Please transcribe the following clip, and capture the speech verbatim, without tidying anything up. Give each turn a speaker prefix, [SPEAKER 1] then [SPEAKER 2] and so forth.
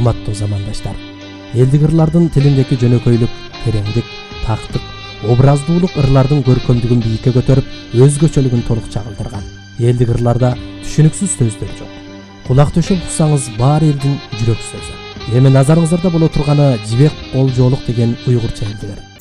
[SPEAKER 1] урматтуу замандаштар. Элдик ырлардын тилиндеки жөнөкөйлүк, тереңдик, тактык, образдуулук ырлардын көркөмдүгүн бийикке көтөрүп, өзгөчөлүгүн толук чагылдырган. Элдик ырларда түшүнүксүз сөздөр жок. Кулак төшөп уксаңыз баар элдин жүрөк сөзү. Эми назарыңыздарда боло турганы Жибек Олжолук деген уйгурча элдик ыр.